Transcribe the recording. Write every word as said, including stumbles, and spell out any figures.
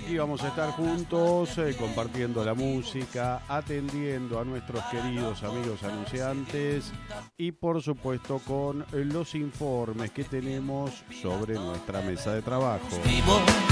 aquí vamos a estar juntos, eh, compartiendo la música, atendiendo a nuestros queridos amigos anunciantes y por supuesto con los informes que tenemos sobre nuestra mesa de trabajo.